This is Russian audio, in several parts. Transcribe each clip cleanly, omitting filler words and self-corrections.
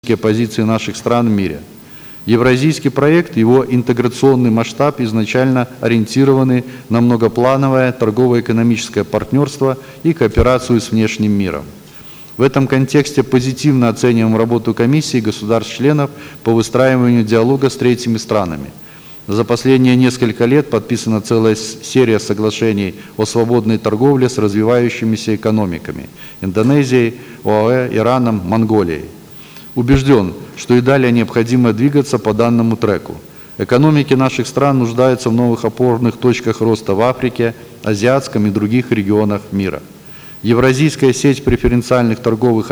позиции наших стран в мире. Евразийский проект, его интеграционный масштаб изначально ориентированы на многоплановое торгово-экономическое партнерство и кооперацию с внешним миром. В этом контексте позитивно оцениваем работу комиссии и государств-членов по выстраиванию диалога с третьими странами. За последние несколько лет подписана целая серия соглашений о свободной торговле с развивающимися экономиками – Индонезией, ОАЭ, Ираном, Монголией. Убежден, что и далее необходимо двигаться по данному треку. Экономики наших стран нуждаются в новых опорных точках роста в Африке, Азиатском и других регионах мира. Евразийская сеть преференциальных торговых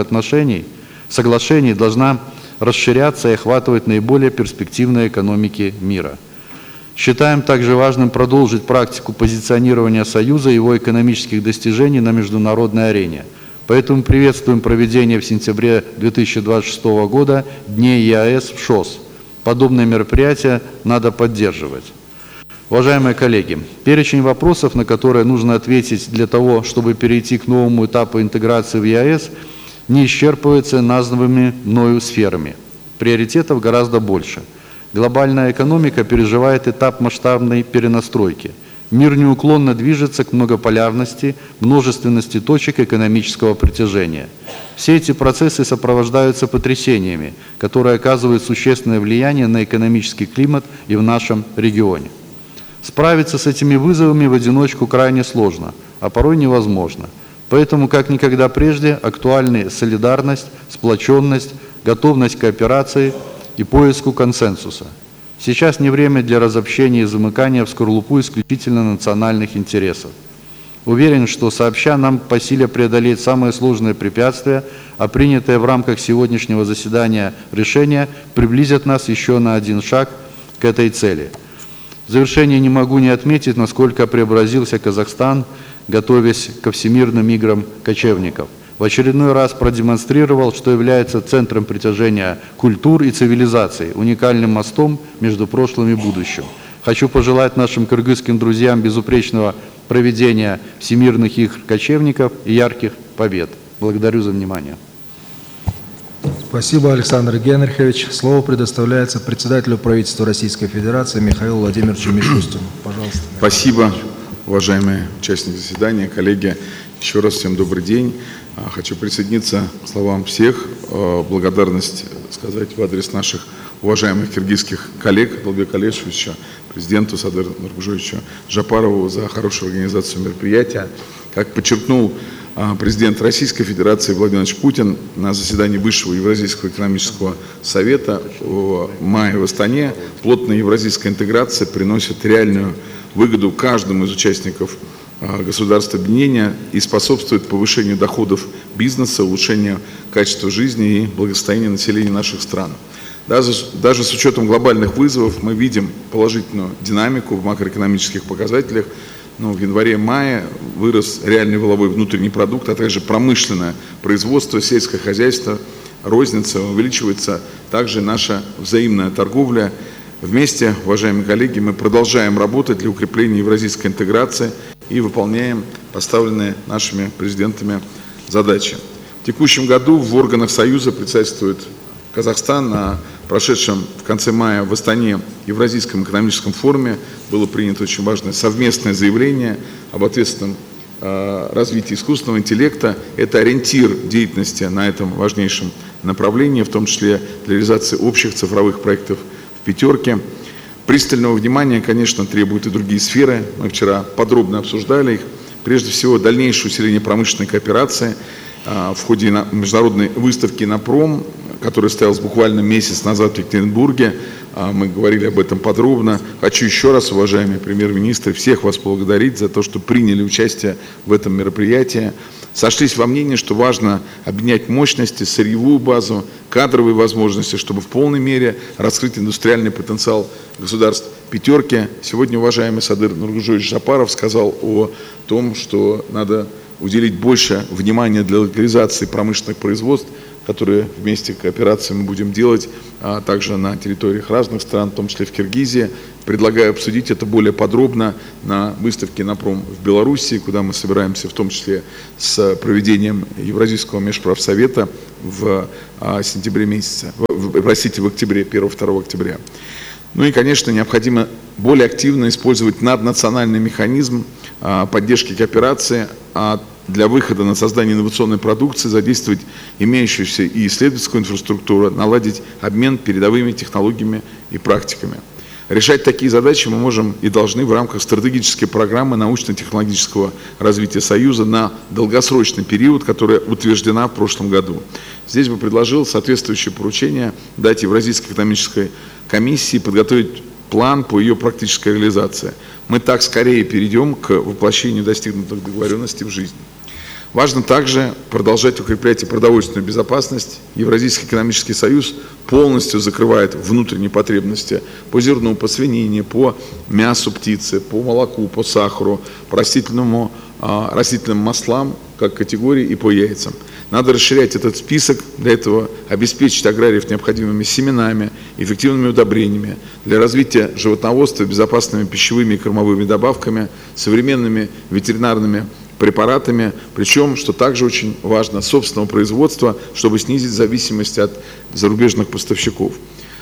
соглашений должна расширяться и охватывать наиболее перспективные экономики мира. Считаем также важным продолжить практику позиционирования Союза и его экономических достижений на международной арене. Поэтому приветствуем проведение в сентябре 2026 года Дней ЕАЭС в ШОС. Подобные мероприятия надо поддерживать. Уважаемые коллеги, перечень вопросов, на которые нужно ответить для того, чтобы перейти к новому этапу интеграции в ЕАЭС, не исчерпывается названными мною сферами. Приоритетов гораздо больше. Глобальная экономика переживает этап масштабной перенастройки. Мир неуклонно движется к многополярности, множественности точек экономического притяжения. Все эти процессы сопровождаются потрясениями, которые оказывают существенное влияние на экономический климат и в нашем регионе. Справиться с этими вызовами в одиночку крайне сложно, а порой невозможно. Поэтому, как никогда прежде, актуальны солидарность, сплоченность, готовность к кооперации и поиску консенсуса. Сейчас не время для разобщения и замыкания в скорлупу исключительно национальных интересов. Уверен, что сообща нам по силе преодолеть самые сложные препятствия, а принятые в рамках сегодняшнего заседания решения приблизят нас еще на один шаг к этой цели. В завершение не могу не отметить, насколько преобразился Казахстан, готовясь ко всемирным играм кочевников. В очередной раз продемонстрировал, что является центром притяжения культур и цивилизаций, уникальным мостом между прошлым и будущим. Хочу пожелать нашим кыргызским друзьям безупречного проведения всемирных игр кочевников и ярких побед. Благодарю за внимание. Спасибо, Александр Генрихович. Слово предоставляется председателю правительства Российской Федерации Михаилу Владимировичу Мишустину. Пожалуйста. Спасибо, уважаемые участники заседания, коллеги. Еще раз всем добрый день. Хочу присоединиться к словам всех, благодарность сказать в адрес наших уважаемых киргизских коллег, Далбека Алешевича, президенту Садыру Нургужевичу Жапарову за хорошую организацию мероприятия. Как подчеркнул президент Российской Федерации Владимир Владимирович Путин на заседании Высшего Евразийского экономического совета в мае в Астане, плотная евразийская интеграция приносит реальную выгоду каждому из участников государства объединения и способствует повышению доходов бизнеса, улучшению качества жизни и благосостояния населения наших стран. Даже с учетом глобальных вызовов мы видим положительную динамику в макроэкономических показателях. Но в январе-мае вырос реальный валовой внутренний продукт, а также промышленное производство, сельское хозяйство, розница, увеличивается также наша взаимная торговля. Вместе, уважаемые коллеги, мы продолжаем работать для укрепления евразийской интеграции и выполняем поставленные нашими президентами задачи. В текущем году в органах Союза председательствует Казахстан. На прошедшем в конце мая в Астане Евразийском экономическом форуме было принято очень важное совместное заявление об ответственном развитии искусственного интеллекта. Это ориентир деятельности на этом важнейшем направлении, в том числе для реализации общих цифровых проектов в пятерке. Пристального внимания, конечно, требуют и другие сферы. Мы вчера подробно обсуждали их. Прежде всего, дальнейшее усиление промышленной кооперации. В ходе международной выставки «Иннопром», которая состоялась буквально месяц назад в Екатеринбурге, мы говорили об этом подробно. Хочу еще раз, уважаемые премьер-министры, всех вас поблагодарить за то, что приняли участие в этом мероприятии. Сошлись во мнении, что важно объединять мощности, сырьевую базу, кадровые возможности, чтобы в полной мере раскрыть индустриальный потенциал государств пятерки. Сегодня уважаемый Садыр Нургужевич Жапаров сказал о том, что надо уделить больше внимания для локализации промышленных производств, которые вместе кооперации мы будем делать также на территориях разных стран, в том числе в Киргизии. Предлагаю обсудить это более подробно на выставке «Иннопром» в Беларуси, куда мы собираемся в том числе с проведением Евразийского межправсовета в сентябре месяце, в октябре, 1-2 октября. Ну и, конечно, необходимо более активно использовать наднациональный механизм поддержки кооперации, а для выхода на создание инновационной продукции задействовать имеющуюся и исследовательскую инфраструктуру, наладить обмен передовыми технологиями и практиками. Решать такие задачи мы можем и должны в рамках стратегической программы научно-технологического развития Союза на долгосрочный период, которая утверждена в прошлом году. Здесь бы предложил соответствующее поручение дать Евразийской экономической комиссии подготовить план по ее практической реализации. Мы так скорее перейдем к воплощению достигнутых договоренностей в жизнь. Важно также продолжать укреплять и продовольственную безопасность. Евразийский экономический союз полностью закрывает внутренние потребности по зерну, по свинине, по мясу птицы, по молоку, по сахару, по растительным маслам как категории и по яйцам. Надо расширять этот список, для этого обеспечить аграриев необходимыми семенами, эффективными удобрениями, для развития животноводства безопасными пищевыми и кормовыми добавками, современными ветеринарными препаратами, причем, что также очень важно, собственного производства, чтобы снизить зависимость от зарубежных поставщиков.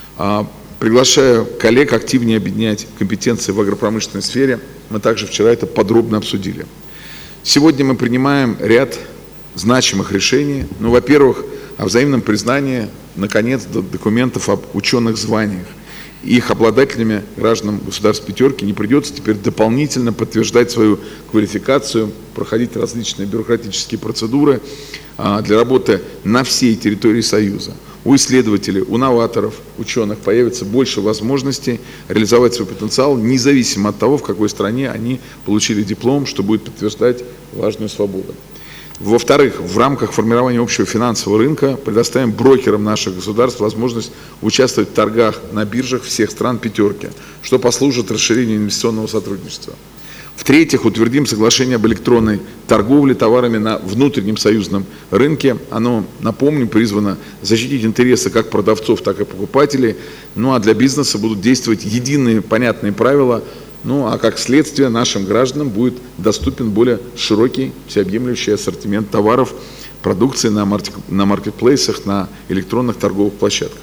Приглашаю коллег активнее объединять компетенции в агропромышленной сфере. Мы также вчера это подробно обсудили. Сегодня мы принимаем ряд значимых решений. Ну, во-первых, о взаимном признании, наконец, документов об ученых званиях. Их обладателями, гражданам государств пятерки, не придется теперь дополнительно подтверждать свою квалификацию, проходить различные бюрократические процедуры для работы на всей территории Союза. У исследователей, у новаторов, ученых появится больше возможностей реализовать свой потенциал, независимо от того, в какой стране они получили диплом, что будет подтверждать важную свободу. Во-вторых, в рамках формирования общего финансового рынка предоставим брокерам наших государств возможность участвовать в торгах на биржах всех стран пятерки, что послужит расширению инвестиционного сотрудничества. В-третьих, утвердим соглашение об электронной торговле товарами на внутреннем союзном рынке. Оно, напомню, призвано защитить интересы как продавцов, так и покупателей. Ну а для бизнеса будут действовать единые понятные правила. Ну а как следствие нашим гражданам будет доступен более широкий, всеобъемлющий ассортимент товаров, продукции на маркетплейсах, на электронных торговых площадках.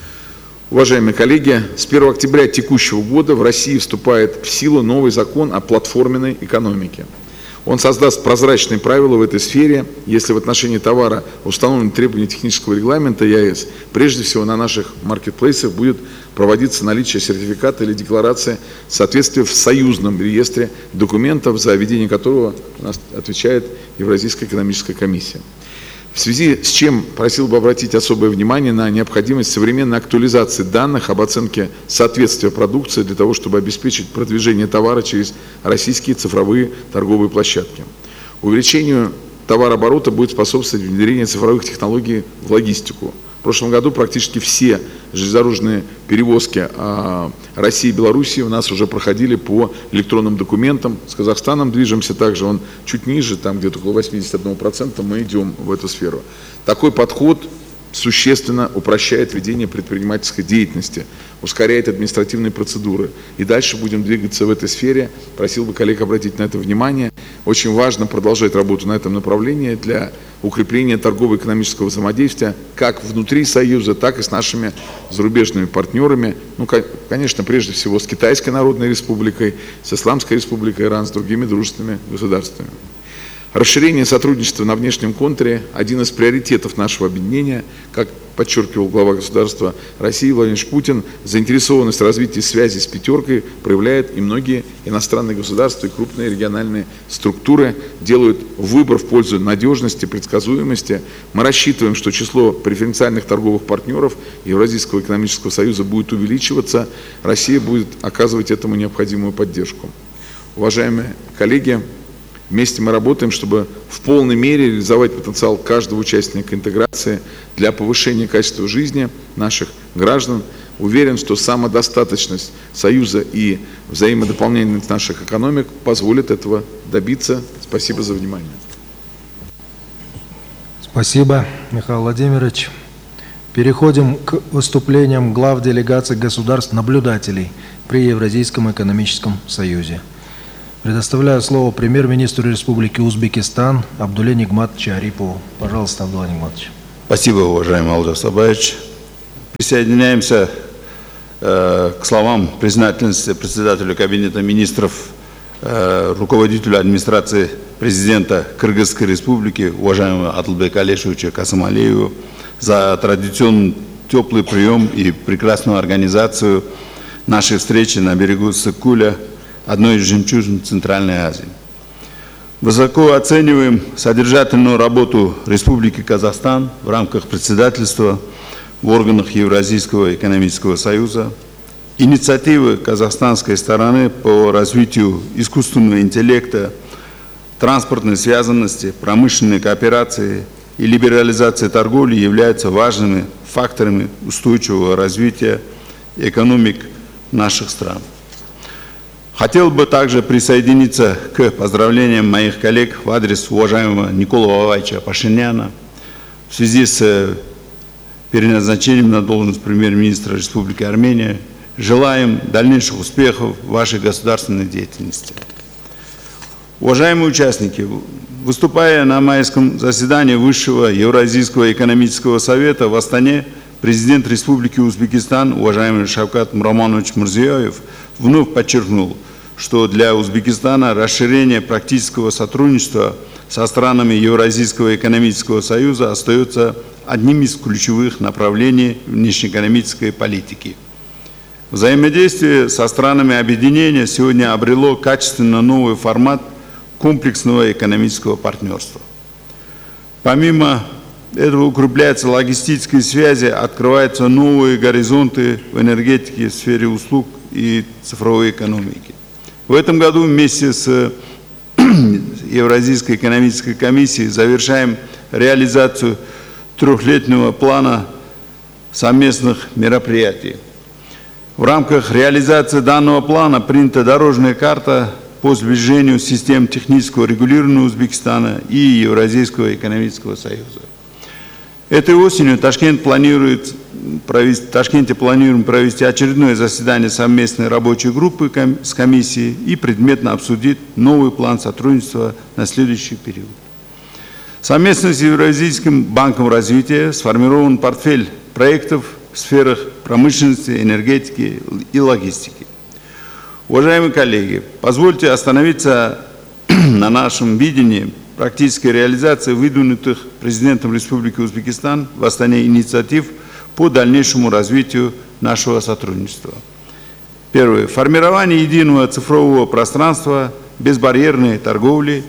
Уважаемые коллеги, с 1 октября текущего года в России вступает в силу новый закон о платформенной экономике. Он создаст прозрачные правила в этой сфере, если в отношении товара установлены требования технического регламента ЕАЭС. Прежде всего на наших маркетплейсах будет проводиться наличие сертификата или декларации соответствия в союзном реестре документов, за ведение которого у нас отвечает Евразийская экономическая комиссия. В связи с чем просил бы обратить особое внимание на необходимость современной актуализации данных об оценке соответствия продукции для того, чтобы обеспечить продвижение товара через российские цифровые торговые площадки. Увеличению товарооборота будет способствовать внедрение цифровых технологий в логистику. В прошлом году практически все железнодорожные перевозки России и Белоруссии у нас уже проходили по электронным документам. С Казахстаном движемся также, он чуть ниже, там где-то около 81%, мы идем в эту сферу. Такой подход существенно упрощает ведение предпринимательской деятельности, ускоряет административные процедуры. И дальше будем двигаться в этой сфере. Просил бы коллег обратить на это внимание. Очень важно продолжать работу на этом направлении для укрепления торгово-экономического взаимодействия как внутри Союза, так и с нашими зарубежными партнерами. Ну, конечно, прежде всего с Китайской Народной Республикой, с Исламской Республикой Иран, с другими дружественными государствами. Расширение сотрудничества на внешнем контуре – один из приоритетов нашего объединения. Как подчеркивал глава государства России Владимир Путин, заинтересованность в развитии связи с пятеркой проявляют и многие иностранные государства, и крупные региональные структуры делают выбор в пользу надежности, предсказуемости. Мы рассчитываем, что число преференциальных торговых партнеров Евразийского экономического союза будет увеличиваться, Россия будет оказывать этому необходимую поддержку. Уважаемые коллеги, вместе мы работаем, чтобы в полной мере реализовать потенциал каждого участника интеграции для повышения качества жизни наших граждан. Уверен, что самодостаточность Союза и взаимодополняемость наших экономик позволит этого добиться. Спасибо за внимание. Спасибо, Михаил Владимирович. Переходим к выступлениям глав делегаций государств-наблюдателей при Евразийском экономическом союзе. Предоставляю слово премьер-министру Республики Узбекистан Абдулле Нигматовичу Арипову. Пожалуйста, Абдулла Нигматович. Спасибо, уважаемый Алдос Сабаевич. Присоединяемся к словам признательности председателю Кабинета министров, руководителю администрации президента Кыргызской республики, уважаемому Атылбеку Алешевичу Касымалиеву, за традиционный теплый прием и прекрасную организацию нашей встречи на берегу Сыккуля, одной из жемчужин Центральной Азии. Высоко оцениваем содержательную работу Республики Казахстан в рамках председательства в органах Евразийского экономического союза, инициативы казахстанской стороны по развитию искусственного интеллекта, транспортной связанности, промышленной кооперации и либерализации торговли являются важными факторами устойчивого развития экономик наших стран. Хотел бы также присоединиться к поздравлениям моих коллег в адрес уважаемого Николы Воваевича Пашиняна в связи с переназначением на должность премьер-министра Республики Армения. Желаем дальнейших успехов в вашей государственной деятельности. Уважаемые участники, выступая на майском заседании Высшего Евразийского экономического совета в Астане, президент Республики Узбекистан, уважаемый Шавкат Мураманович Мирзиёев, вновь подчеркнул, что для Узбекистана расширение практического сотрудничества со странами Евразийского экономического союза остается одним из ключевых направлений внешнеэкономической политики. Взаимодействие со странами объединения сегодня обрело качественно новый формат комплексного экономического партнерства. Помимо этого укрепляются логистические связи, открываются новые горизонты в энергетике, в сфере услуг и цифровой экономики. В этом году вместе с Евразийской экономической комиссией завершаем реализацию трехлетнего плана совместных мероприятий. В рамках реализации данного плана принята дорожная карта по сближению систем технического регулирования Узбекистана и Евразийского экономического союза. Этой осенью в Ташкенте планируем провести очередное заседание совместной рабочей группы с комиссией и предметно обсудить новый план сотрудничества на следующий период. Совместно с Евразийским банком развития сформирован портфель проектов в сферах промышленности, энергетики и логистики. Уважаемые коллеги, позвольте остановиться на нашем видении практической реализации выдвинутых президентом Республики Узбекистан в Астане инициатив по дальнейшему развитию нашего сотрудничества. Первое. Формирование единого цифрового пространства, безбарьерной торговли.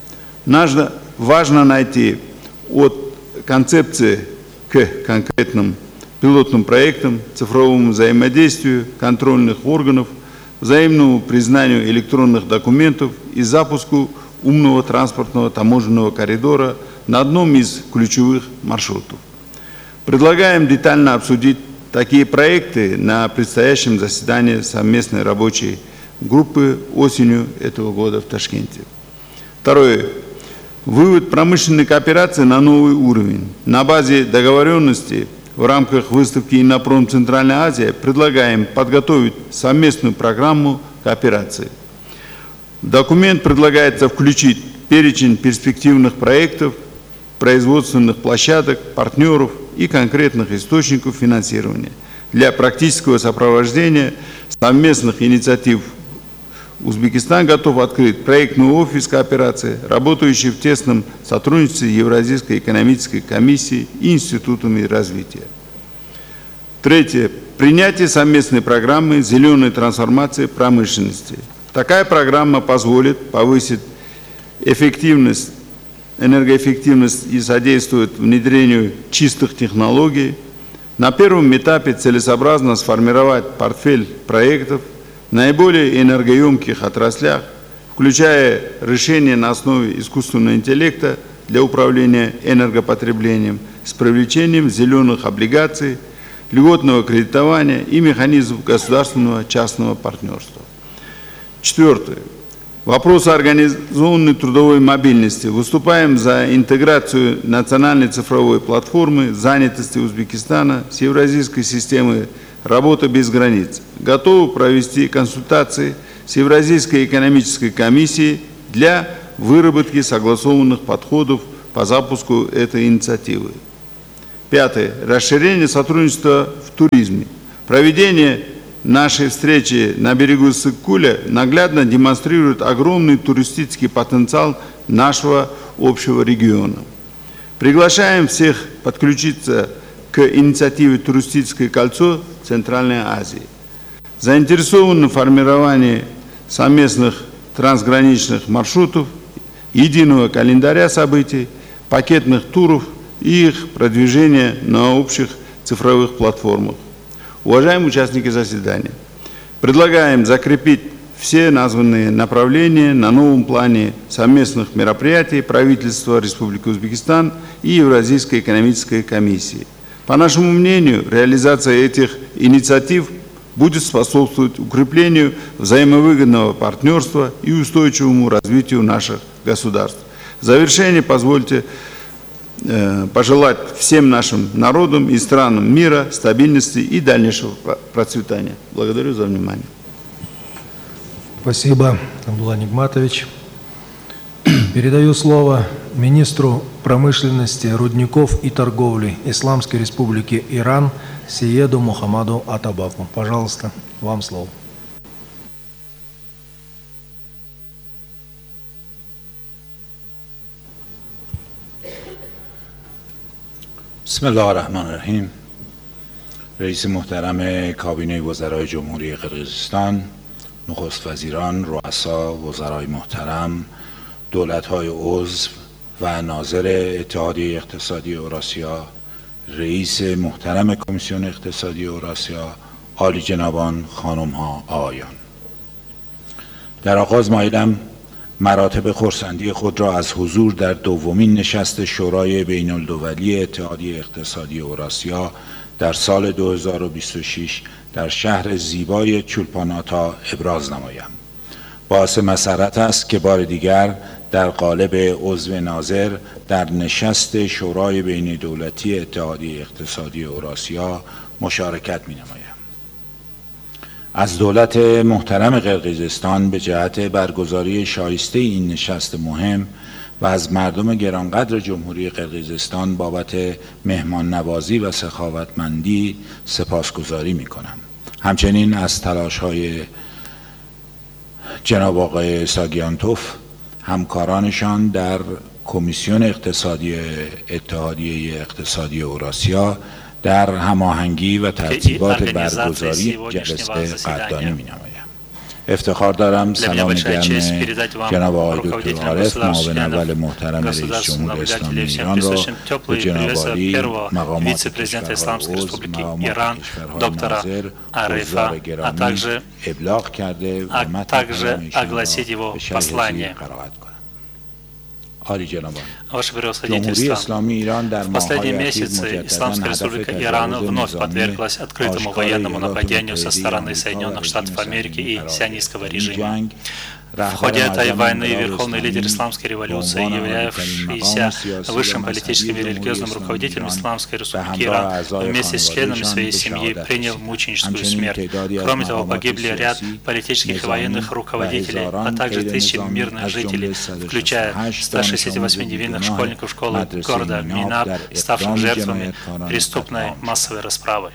Важно найти от концепции к конкретным пилотным проектам, цифровому взаимодействию контрольных органов, взаимному признанию электронных документов и запуску умного транспортного таможенного коридора на одном из ключевых маршрутов. Предлагаем детально обсудить такие проекты на предстоящем заседании совместной рабочей группы осенью этого года в Ташкенте. Второе. Вывод промышленной кооперации на новый уровень. На базе договоренности в рамках выставки «Иннопром Центральная Азия» предлагаем подготовить совместную программу кооперации. В документ предлагается включить перечень перспективных проектов, производственных площадок, партнеров и конкретных источников финансирования. Для практического сопровождения совместных инициатив Узбекистан готов открыть проектный офис кооперации, работающий в тесном сотрудничестве Евразийской экономической комиссии и институтами развития. Третье. Принятие совместной программы зеленой трансформации промышленности. Такая программа позволит повысить эффективность, энергоэффективность и содействует внедрению чистых технологий. На первом этапе целесообразно сформировать портфель проектов в наиболее энергоемких отраслях, включая решения на основе искусственного интеллекта для управления энергопотреблением с привлечением зеленых облигаций, льготного кредитования и механизмов государственного частного партнерства. Четвертое. Вопросы организованной трудовой мобильности. Выступаем за интеграцию национальной цифровой платформы занятости Узбекистана с евразийской системой «Работа без границ». Готовы провести консультации с Евразийской экономической комиссией для выработки согласованных подходов по запуску этой инициативы. Пятое. Расширение сотрудничества в туризме. Проведение нашей встречи на берегу Иссык-Куля наглядно демонстрирует огромный туристический потенциал нашего общего региона. Приглашаем всех подключиться к инициативе «Туристическое кольцо Центральной Азии». Заинтересованы в формировании совместных трансграничных маршрутов, единого календаря событий, пакетных туров и их продвижения на общих цифровых платформах. Уважаемые участники заседания, предлагаем закрепить все названные направления на новом плане совместных мероприятий правительства Республики Узбекистан и Евразийской экономической комиссии. По нашему мнению, реализация этих инициатив будет способствовать укреплению взаимовыгодного партнерства и устойчивому развитию наших государств. В завершение позвольте пожелать всем нашим народам и странам мира стабильности и дальнейшего процветания. Благодарю за внимание. Спасибо, Абдулла Нигматович. Передаю слово министру промышленности, рудников и торговли Исламской Республики Иран Сиеду Мухаммаду Атабаку. Пожалуйста, вам слово. بسم الله الرحمن الرحیم. رئیس محترم کابینه وزرای جمهوری قرقیزستان، نخست وزیران، رؤسا وزرای محترم، دولت‌های عضو و ناظر اتحادیه اقتصادی اوراسیا، رئیس محترم کمیسیون اقتصادی اوراسیا، عالی جنابان، خانم‌ها، آقایان. در آغاز مایلم مراتب خرسندی خود را از حضور در دومین نشست شورای بین المللی اتحادیه اقتصادی اوراسیا در سال 2026 در شهر زیبای چولپاناتا ابراز نمایم. باعث مسرت است که بار دیگر در قالب عضو ناظر در نشست شورای بین دولتی اتحادیه اقتصادی اوراسیا مشارکت می نمایم. از دولت محترم قرقیزستان به جهت برگزاری شایسته این نشست مهم و از مردم گرانقدر جمهوری قرقیزستان بابت مهمان نوازی و سخاوتمندی سپاسگزاری می کنم. همچنین از تلاش‌های جناب آقای ساگیانتوف همکارانشان در کمیسیون اقتصادی اتحادیه اقتصادی اوراسیا در هماهنگی و ترتیبات برگزاری جلسه قدردانی می‌نمایم. افتخار دارم سلام گرم جناب آقای دکتر عارف معاون اول محترم رئیس جمهور اسلامی ایران را به جناب عالی مقامات کشورها عضو مقامات کشورهای ناظر حضار گرامی ابلاغ کرده و متن کلام ایشان به شهیدی قرائت کنم. Ваше превосходительство, в последние месяцы Исламская Республика Иран вновь подверглась открытому военному нападению со стороны Соединенных Штатов Америки и сионистского режима. В ходе этой войны верховный лидер исламской революции, являвшийся высшим политическим и религиозным руководителем Исламской Республики Иран, вместе с членами своей семьи принял мученическую смерть. Кроме того, погибли ряд политических и военных руководителей, а также тысячи мирных жителей, включая 168 невинных школьников школы города Минаб, ставших жертвами преступной массовой расправы.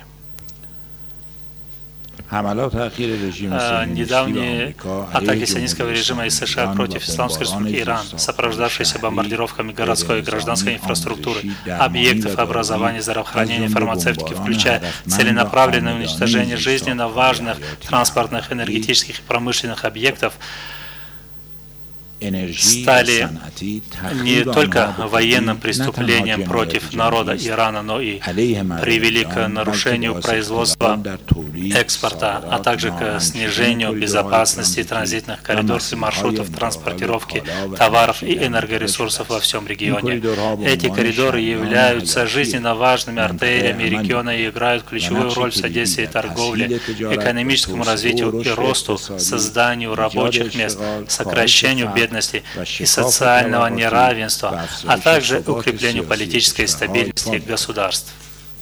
Недавние атаки сионистского режима из США против Исламской Республики Иран, сопровождавшиеся бомбардировками городской и гражданской инфраструктуры, объектов образования, здравоохранения, фармацевтики, включая целенаправленное уничтожение жизненно важных транспортных, энергетических и промышленных объектов, стали не только военным преступлением против народа Ирана, но и привели к нарушению производства, экспорта, а также к снижению безопасности транзитных коридоров и маршрутов транспортировки товаров и энергоресурсов во всем регионе. Эти коридоры являются жизненно важными артериями региона и играют ключевую роль в содействии торговле, экономическому развитию и росту, созданию рабочих мест, сокращению бедности и социального неравенства, а также укреплению политической стабильности государств.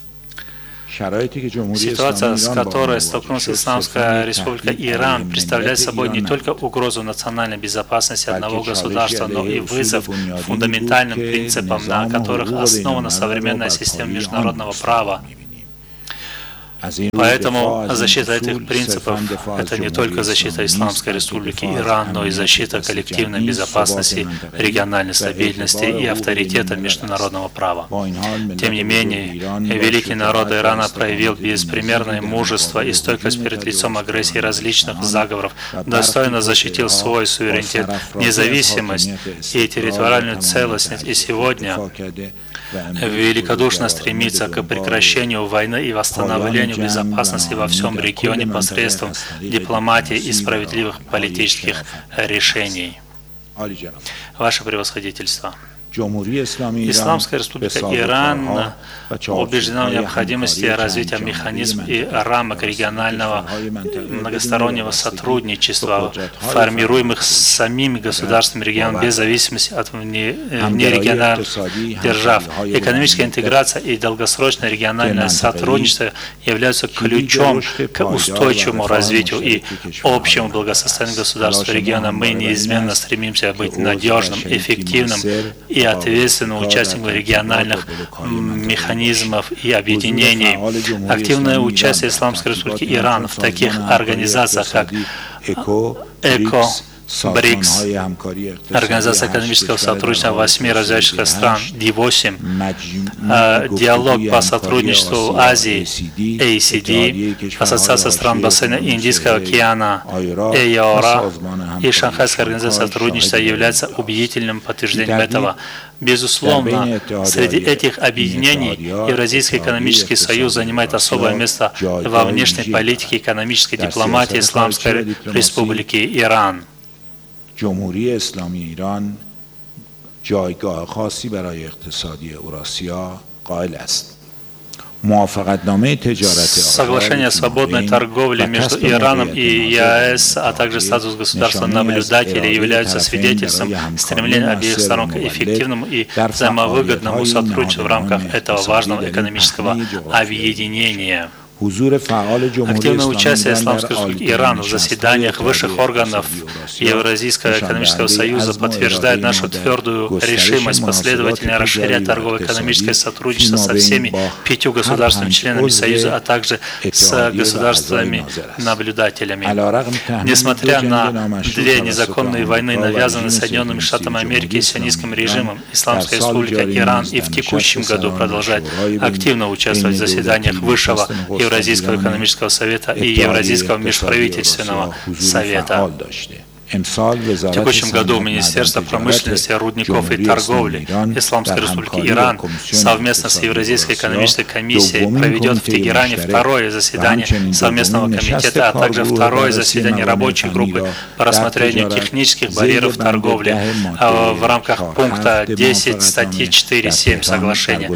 Ситуация, с которой столкнулась Исламская Республика Иран, представляет собой не только угрозу национальной безопасности одного государства, но и вызов фундаментальным принципам, на которых основана современная система международного права. Поэтому защита этих принципов – это не только защита Исламской Республики Иран, но и защита коллективной безопасности, региональной стабильности и авторитета международного права. Тем не менее, великий народ Ирана проявил беспримерное мужество и стойкость перед лицом агрессии различных заговоров, достойно защитил свой суверенитет, независимость и территориальную целостность, и сегодня великодушно стремится к прекращению войны и восстановлению безопасности во всем регионе посредством дипломатии и справедливых политических решений. Ваше превосходительство. Исламская Республика Иран убеждена в необходимости развития механизмов и рамок регионального многостороннего сотрудничества, формируемых самими государствами региона без зависимости от внерегиональных держав. Экономическая интеграция и долгосрочное региональное сотрудничество являются ключом к устойчивому развитию и общему благосостоянию государства региона. Мы неизменно стремимся быть надежным, эффективным и ответственным участником региональных механизмов и объединений. Активное участие Исламской Республики Иран в таких организациях, как ЭКО, БРИКС, Организация экономического сотрудничества 8 развивающихся стран, D8, Диалог по сотрудничеству Азии, ACD, Ассоциация стран бассейна Индийского океана, ЭОРА и Шанхайская организация сотрудничества являются убедительным подтверждением этого. Безусловно, среди этих объединений Евразийский экономический союз занимает особое место во внешней политике и экономической дипломатии Исламской Республики Иран. جمهوری اسلامی ایران جایگاه خاصی برای اقتصادی اوراسیا قائل است. Соглашение о свободной торговле между Ираном и ЕАЭС, а также статус государства-наблюдателя являются свидетельством стремления обеих сторон к эффективному и взаимовыгодному сотрудничеству в рамках этого важного экономического объединения. Активное участие Исламской Республики Иран в заседаниях высших органов Евразийского экономического союза подтверждает нашу твердую решимость последовательно расширять торгово-экономическое сотрудничество со всеми 5 государствами-членами Союза, а также с государствами-наблюдателями. Несмотря на 2 незаконные войны, навязанные Соединенными Штатами Америки и сионистским режимом, Исламская Республика Иран и в текущем году продолжает активно участвовать в заседаниях Высшего Евразийского экономического совета и Евразийского межправительственного совета. В текущем году Министерство промышленности, рудников и торговли Исламской Республики Иран совместно с Евразийской экономической комиссией проведет в Тегеране 2-е заседание совместного комитета, а также 2-е заседание рабочей группы по рассмотрению технических барьеров торговли в рамках пункта 10 статьи 4.7 соглашения,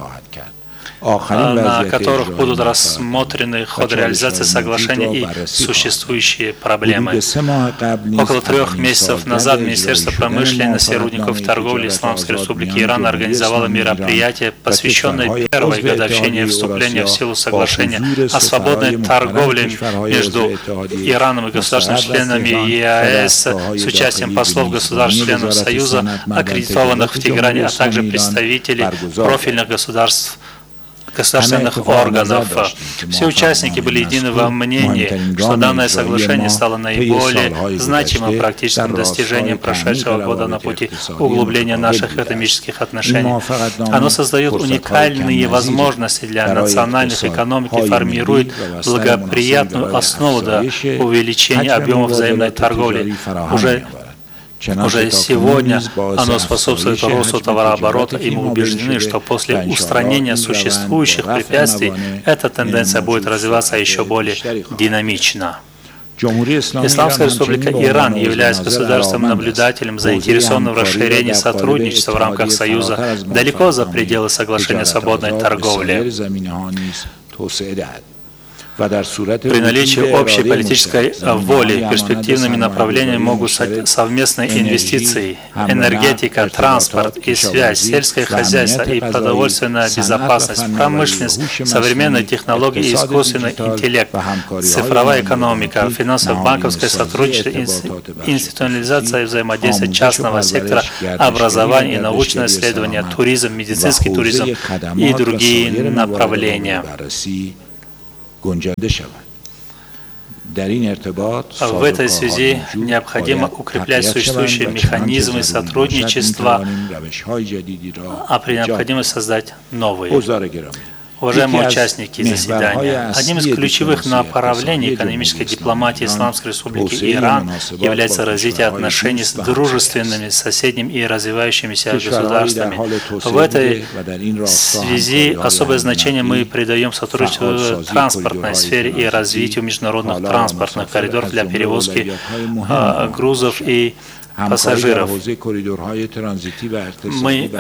на которых будут рассмотрены ход реализации соглашения и существующие проблемы. Около 3 месяцев назад Министерство промышленности, рудников и торговли Исламской Республики Иран организовало мероприятие, посвященное 1-й годовщине вступления в силу соглашения о свободной торговле между Ираном и государствами-членами ЕАЭС с участием послов государств-членов Союза, аккредитованных в Тегеране, а также представителей профильных государственных органов. Все участники были едины во мнении, что данное соглашение стало наиболее значимым практическим достижением прошедшего года на пути углубления наших экономических отношений. Оно создает уникальные возможности для национальных экономик и формирует благоприятную основу для увеличения объемов взаимной торговли. Уже Уже сегодня оно способствует росту товарооборота, и мы убеждены, что после устранения существующих препятствий эта тенденция будет развиваться еще более динамично. Исламская республика Иран является государством-наблюдателем, заинтересованным в расширении сотрудничества в рамках Союза далеко за пределы соглашения о свободной торговле. При наличии общей политической воли перспективными направлениями могут стать совместные инвестиции, энергетика, транспорт и связь, сельское хозяйство и продовольственная безопасность, промышленность, современные технологии и искусственный интеллект, цифровая экономика, финансово-банковское сотрудничество, институционализация взаимодействия частного сектора, образование и научное исследование, туризм, медицинский туризм и другие направления. В этой связи необходимо укреплять существующие механизмы сотрудничества, а при необходимости создать новые. Уважаемые участники заседания, одним из ключевых направлений экономической дипломатии Исламской Республики Иран является развитие отношений с дружественными соседними и развивающимися государствами. В этой связи особое значение мы придаем сотрудничеству в транспортной сфере и развитию международных транспортных коридоров для перевозки грузов и пассажиров. Мы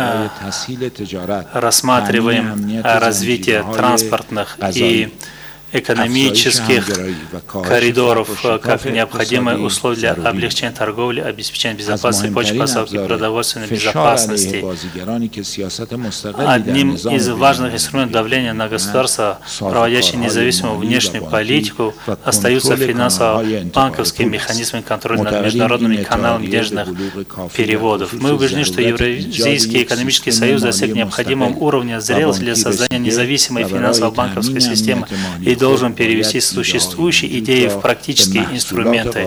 рассматриваем развитие транспортных и экономических коридоров как необходимые условия для облегчения торговли, обеспечения безопасности почв, поставки продовольственной безопасности. Одним из важных инструментов давления на государства, проводящие независимую внешнюю политику, остаются финансово-банковские механизмы контроля над международными каналами денежных переводов. Мы убеждены, что Евразийский экономический союз достиг необходимого уровня зрелости для создания независимой финансово-банковской системы и должен перевести существующие идеи в практические инструменты.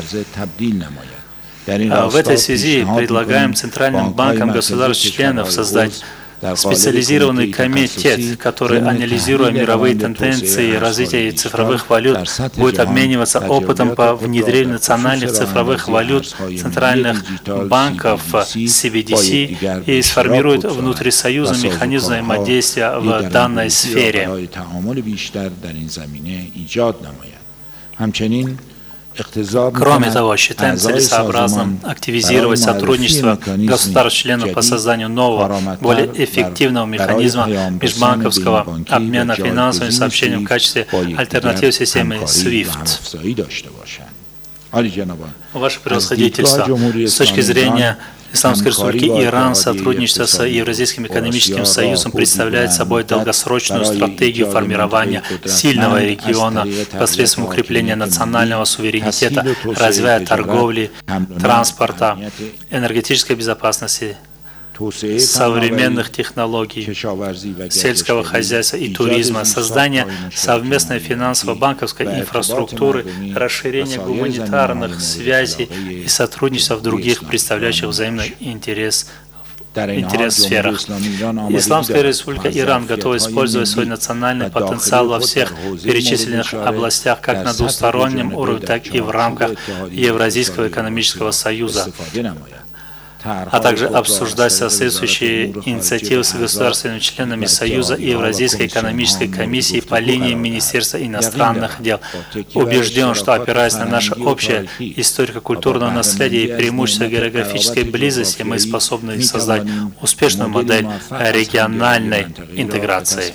В этой связи предлагаем Центральным банкам государств-членов создать специализированный комитет, который, анализируя мировые тенденции развития цифровых валют, будет обмениваться опытом по внедрению национальных цифровых валют центральных банков CBDC и сформирует внутрисоюзный механизм взаимодействия в данной сфере. Кроме того, считаем целесообразным активизировать сотрудничество государств-членов по созданию нового, более эффективного механизма межбанковского обмена финансовыми сообщениями в качестве альтернативы системы SWIFT. Ваше превосходительство, с точки зрения Исламской Республики Иран сотрудничество с Евразийским экономическим союзом представляет собой долгосрочную стратегию формирования сильного региона посредством укрепления национального суверенитета, развития торговли, транспорта, энергетической безопасности, современных технологий, сельского хозяйства и туризма, создание совместной финансово-банковской инфраструктуры, расширение гуманитарных связей и сотрудничества в других представляющих взаимный интерес сферах. Исламская Республика Иран готова использовать свой национальный потенциал во всех перечисленных областях, как на двустороннем уровне, так и в рамках Евразийского экономического союза, а также обсуждать соответствующие инициативы с государственными членами Союза и Евразийской экономической комиссии по линии Министерства иностранных дел. Убежден, что, опираясь на наше общее историко-культурное наследие и преимущество географической близости, мы способны создать успешную модель региональной интеграции.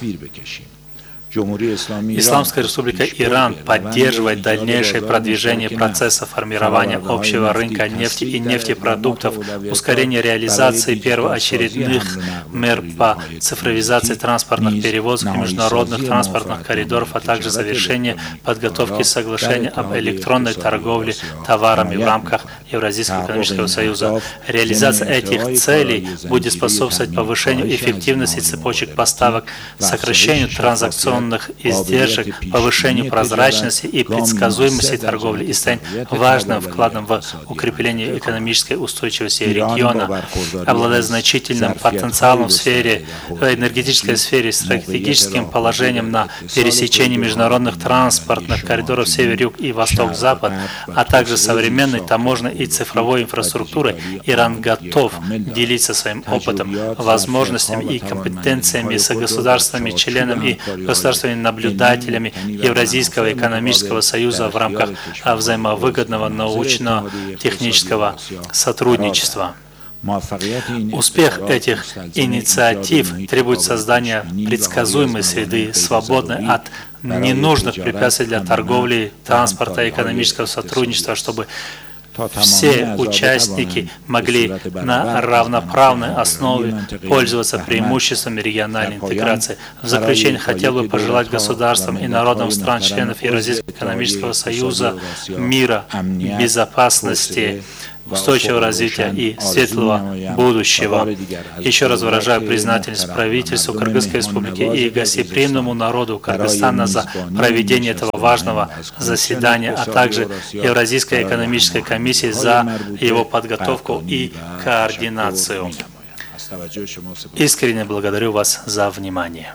Исламская Республика Иран поддерживает дальнейшее продвижение процесса формирования общего рынка нефти и нефтепродуктов, ускорение реализации первоочередных мер по цифровизации транспортных перевозок и международных транспортных коридоров, а также завершение подготовки соглашения об электронной торговле товарами в рамках Евразийского экономического союза. Реализация этих целей будет способствовать повышению эффективности цепочек поставок, сокращению транзакционных инвестиционных издержек, повышению прозрачности и предсказуемости торговли и станет важным вкладом в укрепление экономической устойчивости региона, обладает значительным потенциалом в сфере, в энергетической сфере, стратегическим положением на пересечении международных транспортных коридоров север-юг и восток-запад, а также современной таможенной и цифровой инфраструктурой. Иран готов делиться своим опытом, возможностями и компетенциями с государственными членами и государственными наблюдателями Евразийского экономического союза в рамках взаимовыгодного научно-технического сотрудничества. Успех этих инициатив требует создания предсказуемой среды, свободной от ненужных препятствий для торговли, транспорта и экономического сотрудничества, чтобы все участники могли на равноправной основе пользоваться преимуществами региональной интеграции. В заключение хотел бы пожелать государствам и народам стран-членов Евразийского экономического союза мира, безопасности, устойчивого развития и светлого будущего. Еще раз выражаю признательность правительству Кыргызской республики и гостеприимному народу Кыргызстана за проведение этого важного заседания, а также Евразийской экономической комиссии за его подготовку и координацию. Искренне благодарю вас за внимание.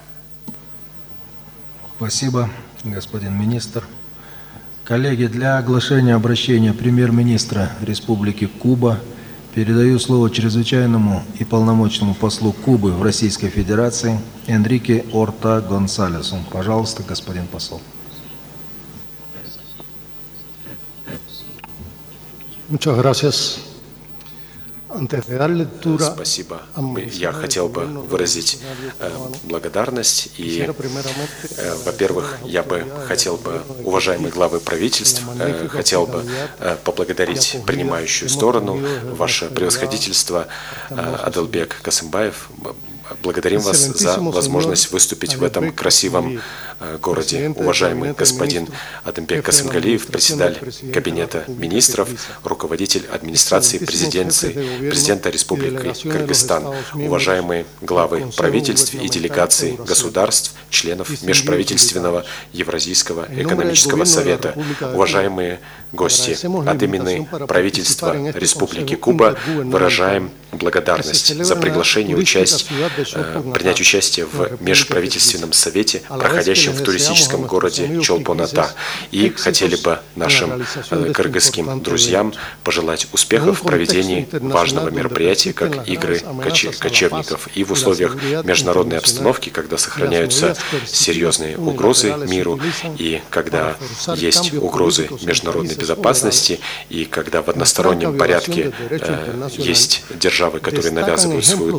Спасибо, господин министр. Коллеги, для оглашения обращения премьер-министра Республики Куба передаю слово чрезвычайному и полномочному послу Кубы в Российской Федерации Энрике Орта Гонсалесу. Пожалуйста, господин посол. Спасибо. Я хотел бы выразить благодарность и, во-первых, я бы хотел бы, уважаемые главы правительств, хотел бы поблагодарить принимающую сторону, ваше превосходительство Адылбек Касымбаев. Благодарим вас за возможность выступить в этом красивом городе. Уважаемый господин Адымбек Касымгалиев, председатель Кабинета министров, руководитель администрации президента Республики Кыргызстан, уважаемые главы правительств и делегаций государств, членов Межправительственного Евразийского экономического совета, уважаемые гости, от имени правительства Республики Куба выражаем благодарность за приглашение принять участие в Межправительственном совете, проходящем в туристическом городе Чолпон-Ата. И хотели бы нашим кыргызским друзьям пожелать успехов в проведении важного мероприятия, как игры кочевников. И в условиях международной обстановки, когда сохраняются серьезные угрозы миру, и когда есть угрозы международной безопасности, и когда в одностороннем порядке есть державы, которые навязывают свою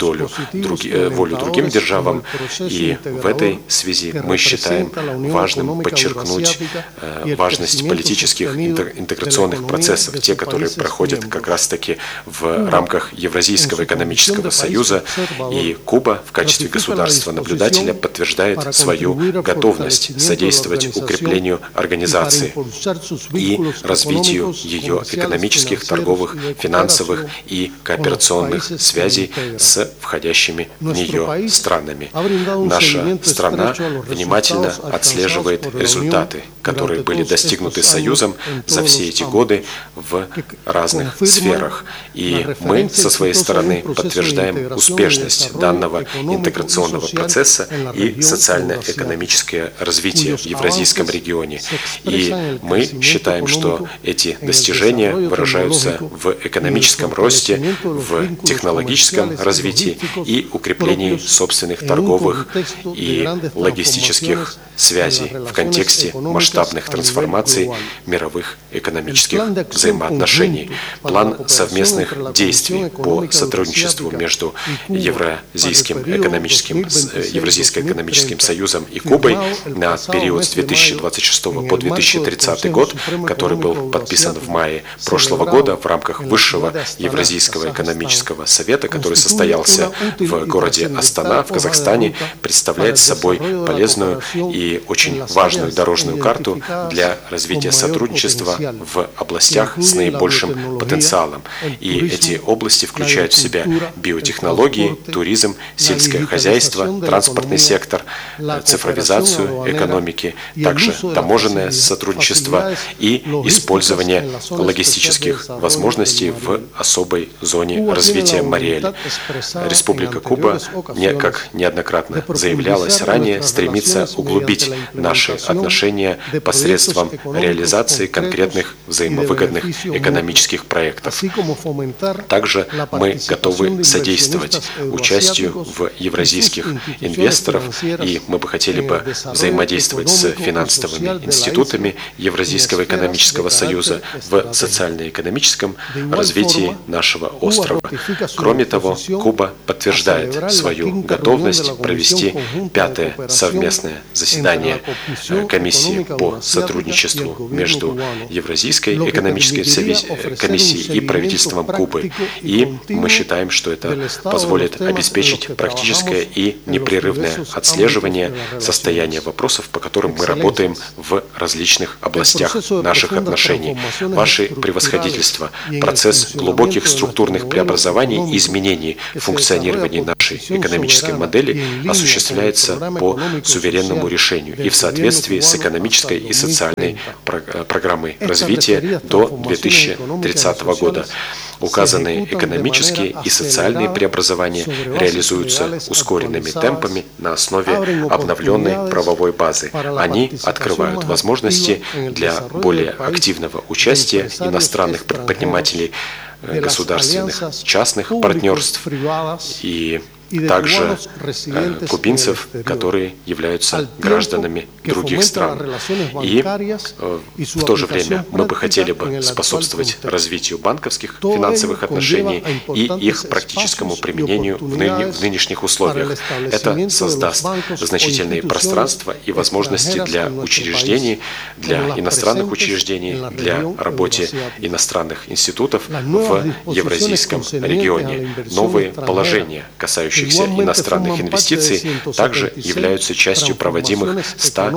волю другим державам. И в этой связи мы считаем важным подчеркнуть важность политических интеграционных процессов, те, которые проходят как раз-таки в рамках Евразийского экономического союза. И Куба в качестве государства-наблюдателя подтверждает свою готовность содействовать укреплению организации и развитию ее экономических, торговых, финансовых и кооперационных связей с входящими в нее странами. Наша страна внимательно отслеживает результаты, которые были достигнуты Союзом за все эти годы в разных сферах. И мы со своей стороны подтверждаем успешность данного интеграционного процесса и социально-экономическое развитие в Евразийском регионе. И мы считаем, что эти достижения выражаются в экономическом росте, в технологическом развитии и укреплении собственных торговых и логистических связей в контексте масштабных трансформаций мировых экономических взаимоотношений. План совместных действий по сотрудничеству между Евразийским экономическим союзом и Кубой на период с 2026 по 2030 год, который был подписан в мае прошлого года в рамках Высшего Евразийского экономического совета, который состоялся в городе Астана в Казахстане, представляет собой полезную и очень важную дорожную карту проекту для развития сотрудничества в областях с наибольшим потенциалом. И эти области включают в себя биотехнологии, туризм, сельское хозяйство, транспортный сектор, цифровизацию экономики, также таможенное сотрудничество и использование логистических возможностей в особой зоне развития Мариэль. Республика Куба, как неоднократно заявлялось ранее, стремится углубить наши отношения посредством реализации конкретных взаимовыгодных экономических проектов. Также мы готовы содействовать участию в евразийских инвесторов, и мы бы хотели бы взаимодействовать с финансовыми институтами Евразийского экономического союза в социально-экономическом развитии нашего острова. Кроме того, Куба подтверждает свою готовность провести 5-е совместное заседание комиссии по сотрудничеству между Евразийской экономической комиссией и правительством Кубы. И мы считаем, что это позволит обеспечить практическое и непрерывное отслеживание состояния вопросов, по которым мы работаем в различных областях наших отношений. Ваше превосходительство, процесс глубоких структурных преобразований и изменений в функционировании нашей экономической модели осуществляется по суверенному решению и в соответствии с экономической и социальной программой развития до 2030 года. Указанные экономические и социальные преобразования реализуются ускоренными темпами на основе обновленной правовой базы. Они открывают возможности для более активного участия иностранных предпринимателей, государственных частных партнерств и также кубинцев, которые являются гражданами других стран. И в то же время мы бы хотели бы способствовать развитию банковских финансовых отношений и их практическому применению в нынешних условиях. Это создаст значительные пространства и возможности для учреждений, для иностранных учреждений, для работы иностранных институтов в Евразийском регионе. Новые положения, касающиеся иностранных инвестиций, также являются частью проводимых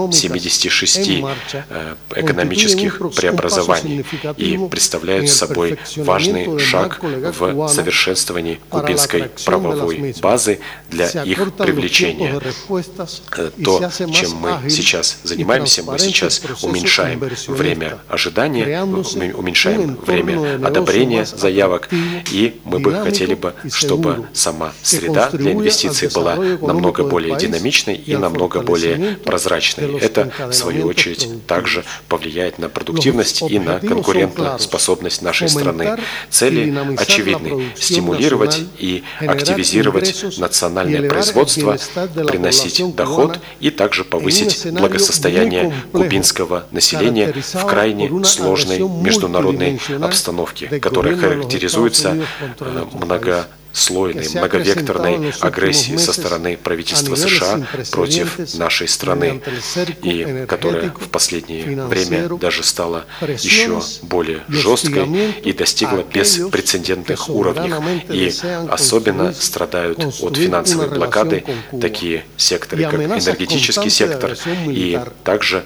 176 экономических преобразований и представляют собой важный шаг в совершенствовании кубинской правовой базы для их привлечения. То, чем мы сейчас занимаемся, мы сейчас уменьшаем время ожидания, уменьшаем время одобрения заявок, и мы бы хотели бы, чтобы сама среда для инвестиций была намного более динамичной и намного более прозрачной. Это, в свою очередь, также повлияет на продуктивность и на конкурентоспособность нашей страны. Цели очевидны: стимулировать и активизировать национальное производство, приносить доход и также повысить благосостояние кубинского населения в крайне сложной международной обстановке, которая характеризуется многослойной, многовекторной агрессией со стороны правительства США против нашей страны, и которая в последнее время даже стала еще более жесткой и достигла беспрецедентных уровней. И особенно страдают от финансовой блокады такие секторы, как энергетический сектор, и также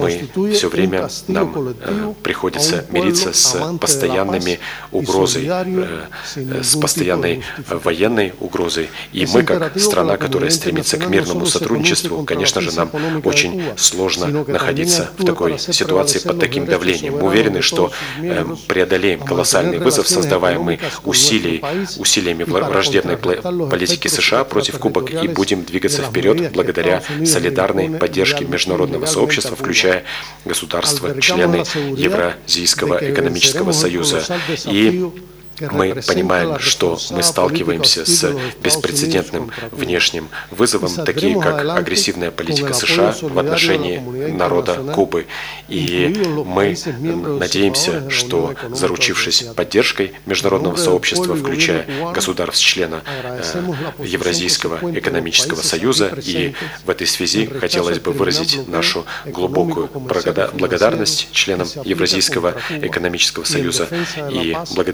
нам приходится мириться с постоянными угрозой, с постоянной военной угрозой. И мы, как страна, которая стремится к мирному сотрудничеству, конечно же, нам очень сложно находиться в такой ситуации под таким давлением. Мы уверены, что преодолеем колоссальный вызов, создаваемый усилиями враждебной политики США против Кубы, и будем двигаться вперед благодаря солидарной поддержке международного сообщества, включая государства-члены Евразийского экономического союза. И мы понимаем, что мы сталкиваемся с беспрецедентным внешним вызовом, такие как агрессивная политика США в отношении народа Кубы. И мы надеемся, что, заручившись поддержкой международного сообщества, включая государств-члена Евразийского экономического союза, и в этой связи хотелось бы выразить нашу глубокую благодарность членам Евразийского экономического союза и благодарим за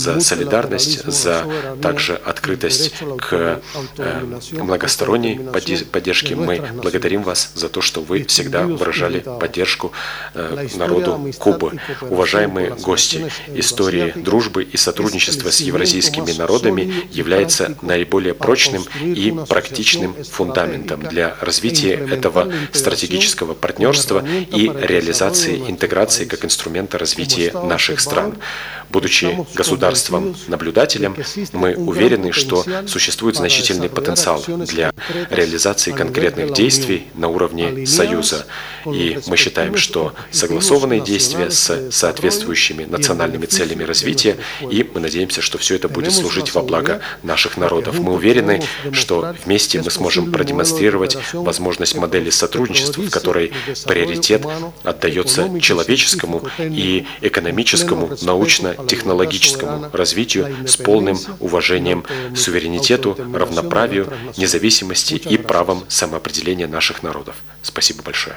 за солидарность, за также открытость к многосторонней поддержке. Мы благодарим вас за то, что вы всегда выражали поддержку народу Кубы. Уважаемые гости, история дружбы и сотрудничества с евразийскими народами является наиболее прочным и практичным фундаментом для развития этого стратегического партнерства и реализации интеграции как инструмента развития наших стран. Будучи государством-наблюдателем, мы уверены, что существует значительный потенциал для реализации конкретных действий на уровне Союза. И мы считаем, что согласованные действия с соответствующими национальными целями развития, и мы надеемся, что все это будет служить во благо наших народов. Мы уверены, что вместе мы сможем продемонстрировать возможность модели сотрудничества, в которой приоритет отдается человеческому и экономическому, научно-технологическому развитию с полным уважением к суверенитету, равноправию, независимости и правам самоопределения наших народов. Спасибо большое.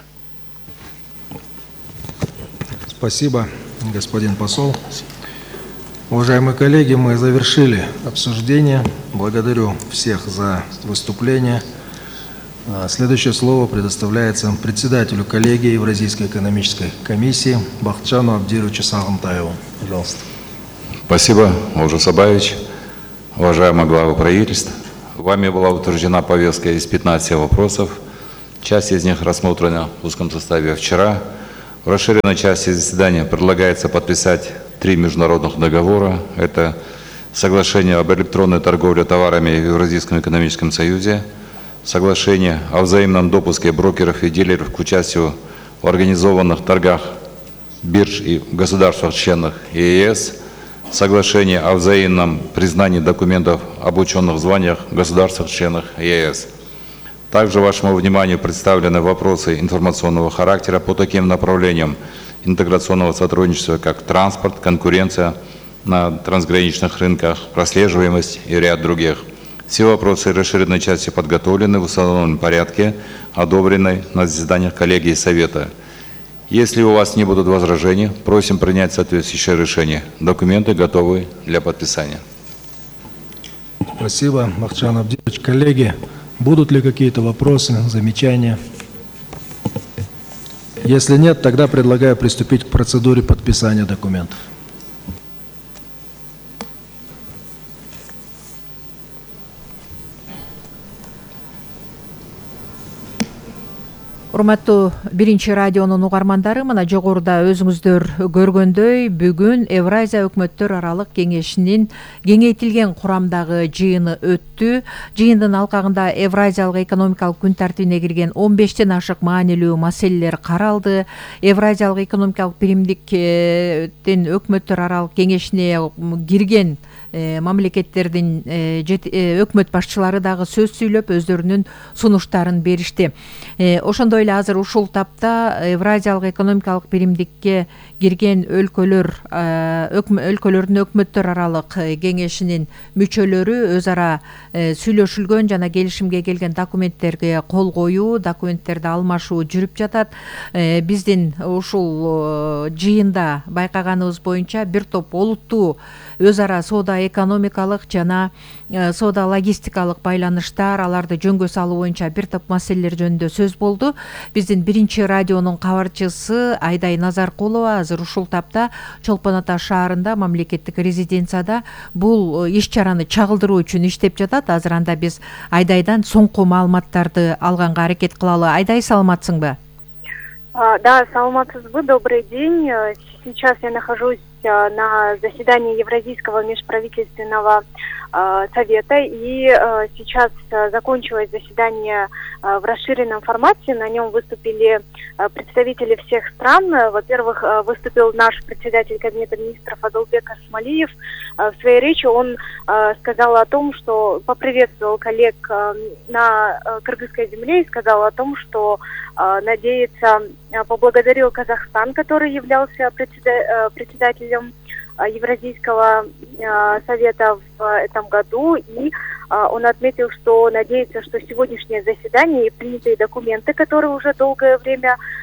Спасибо, господин посол. Уважаемые коллеги, мы завершили обсуждение. Благодарю всех за выступление. Следующее слово предоставляется председателю коллегии Евразийской экономической комиссии Бахытжану Абдировичу Сагынтаеву. Пожалуйста. Спасибо, Олжас Абаевич. Уважаемые главы правительств, вами была утверждена повестка из 15 вопросов. Часть из них рассмотрена в узком составе вчера. В расширенной части заседания предлагается подписать 3 международных договора. Это соглашение об электронной торговле товарами в Евразийском экономическом союзе, соглашение о взаимном допуске брокеров и дилеров к участию в организованных торгах бирж и государствах-членах ЕС, соглашение о взаимном признании документов об ученых званиях в государствах-членах ЕС. Также вашему вниманию представлены вопросы информационного характера по таким направлениям интеграционного сотрудничества, как транспорт, конкуренция на трансграничных рынках, прослеживаемость и ряд других. Все вопросы расширенной части подготовлены в установленном порядке, одобрены на заседаниях коллегии Совета. Если у вас не будут возражений, просим принять соответствующее решение. Документы готовы для подписания. Спасибо, Бахытжан Абдирович. Коллеги, будут ли какие-то вопросы, замечания? Если нет, тогда предлагаю приступить к процедуре подписания документов. Урматтуу биринчи радионун угармандары, мына жогоруда өзүңүздөр көргөндөй бүгүн Евразия өкмөттөр аралык кеңешинин кеңейтилген курамдагы жыйыны өттү. Жыйындын алкагында Евразиялык экономикалык күн тартибине кирген 15тен ашык маанилүү маселелер каралды. Евразиялык экономикалык биримдиктин өкмөттөр аралык кеңешине кирген мамлекеттердин өкмөт башчылары дагы сөз сүйлөп өздөрүнүн сунуштарын беришти. Ошондой эле азыр ушул тапта Евразиялык экономикалык биримдикке кирген өлкөлөрдүн өкмөттөр аралык кеңешинин мүчөлөрү өз ара сүйлөшүлгөн жана келишимге келген документтерге кол коюу, документтерди алмашуу жүрүп жатат. Биздин ушул жыйында байкаганыбыз боюнча бир топ олуттуу өз ара соода экономикалык жана соода логистикалык байланыштар, аларды жөнгө салуу боюнча бир топ маселелер жөнүндө сөз болду. Биздин биринчи радионун кабарчысы Айдай Назаркулова азыр ушул тапта Чолпон Ата шаарында мамлекеттик резиденцияда бул иш-чараны чагылдыруу үчүн иштеп жатат. Азыр анда биз Айдайдан соңку маалыматтарды алганга аракет кылалы. Айдай, саламатсыңбы? Да, саламатсызбы, добрый день. Сейчас я нахожусь на заседании Евразийского межправительственного совета, и сейчас закончилось заседание в расширенном формате. На нем выступили представители всех стран. Во-первых, выступил наш председатель Кабинета министров Адылбек Асмалиев. В своей речи он сказал о том, что поприветствовал коллег на кыргызской земле и сказал о том, что надеется, поблагодарил Казахстан, который являлся председателем Евразийского совета в этом году, и он отметил, что надеется, что сегодняшнее заседание и принятые документы, которые уже долгое время